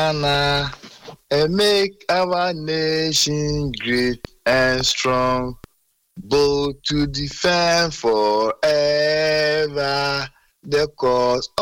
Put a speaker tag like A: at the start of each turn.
A: Ghana and make our nation great and strong, bold to defend forever the cause